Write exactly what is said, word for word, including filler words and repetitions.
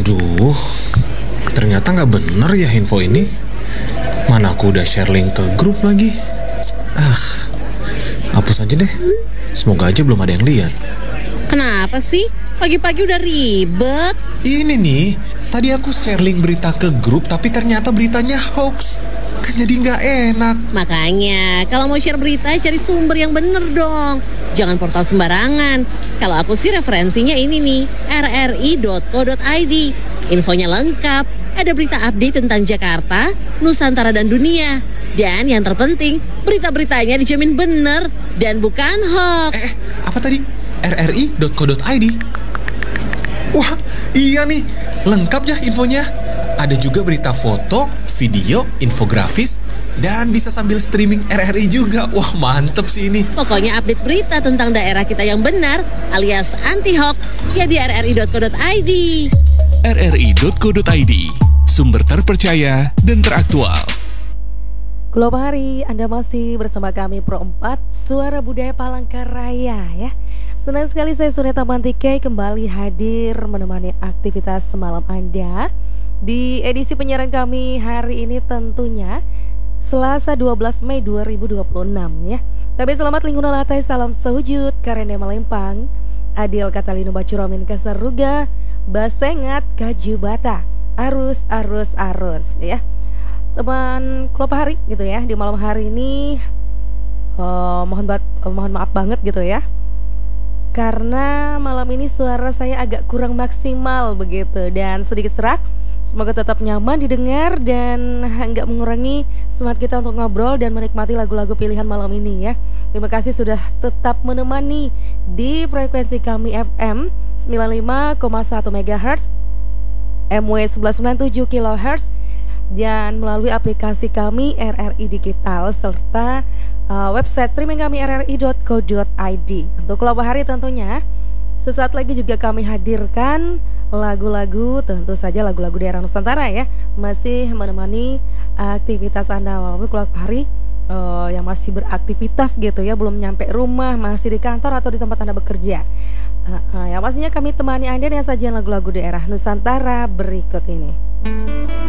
Aduh, ternyata nggak bener ya info ini. Mana aku udah share link ke grup lagi. Ah, hapus aja deh. Semoga aja belum ada yang lihat. Kenapa sih? Pagi-pagi udah ribet. Ini nih, tadi aku share link berita ke grup tapi ternyata beritanya hoax. Kan jadi nggak enak. Makanya, kalau mau share berita, cari sumber yang bener dong. Jangan portal sembarangan. Kalau aku sih referensinya ini nih, r r i dot co dot i d. Infonya lengkap, ada berita update tentang Jakarta, Nusantara dan dunia. Dan yang terpenting, berita-beritanya dijamin bener dan bukan hoax. Eh, apa tadi? r r i dot co dot i d. Wah, iya nih, lengkap ya infonya. Ada juga berita foto, video, infografis, dan bisa sambil streaming R R I juga. Wah, mantep sih ini. Pokoknya update berita tentang daerah kita yang benar alias anti-hoax ya di r r i dot co dot i d. r r i dot co dot i d, sumber terpercaya dan teraktual. Global Hari, Anda masih bersama kami Pro empat, Suara Budaya Palangkaraya ya. Senang sekali saya Suneta Mantike kembali hadir menemani aktivitas semalam Anda. Di edisi penyiaran kami hari ini tentunya Selasa dua belas Mei dua ribu dua puluh enam ya. Tapi selamat lingkungan latai, salam sehujud, Karene Malempang, Adil Katalino Bacuramin Kasaruga, Basengat Kaju Bata, Arus Arus Arus ya. Teman klub hari gitu ya, di malam hari ini uh, mohon bat, uh, mohon maaf banget gitu ya. Karena malam ini suara saya agak kurang maksimal begitu dan sedikit serak. Semoga tetap nyaman didengar dan nggak mengurangi semangat kita untuk ngobrol dan menikmati lagu-lagu pilihan malam ini ya. Terima kasih sudah tetap menemani di frekuensi kami F M sembilan puluh lima koma satu megahertz, M W seratus sembilan puluh tujuh kilohertz, dan melalui aplikasi kami R R I Digital serta uh, website streaming kami r r i dot co dot i d. Untuk Global Hari tentunya sesaat lagi juga kami hadirkan lagu-lagu, tentu saja lagu-lagu daerah Nusantara ya, masih menemani aktivitas Anda walaupun Global Hari uh, yang masih beraktivitas gitu ya, belum nyampe rumah, masih di kantor atau di tempat Anda bekerja. Uh, uh, yang pastinya kami temani Anda dengan sajian lagu-lagu daerah Nusantara berikut ini.